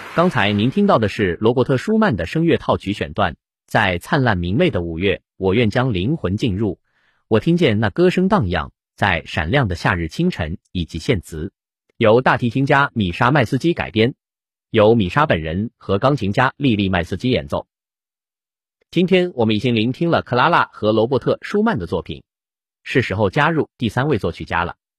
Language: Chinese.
刚才您听到的是罗伯特·舒曼的声乐套曲选段，在灿烂明媚的5月，我愿将灵魂进入。我听见那歌声荡漾，在闪亮的夏日清晨，以及献词，由大提琴家米莎·麦斯基改编，由米莎本人和钢琴家莉莉·麦斯基演奏。今天我们已经聆听了克拉拉和罗伯特·舒曼的作品，是时候加入第3位作曲家了。